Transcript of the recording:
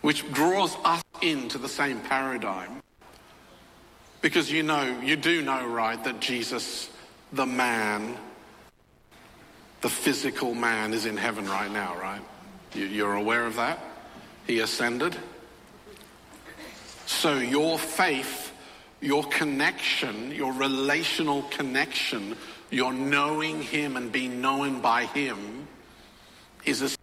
which draws us into the same paradigm. Because you do know, right, that Jesus, the man, the physical man, is in heaven right now, right? You're aware of that? He ascended. So your faith, your connection, your relational connection, your knowing him and being known by him is as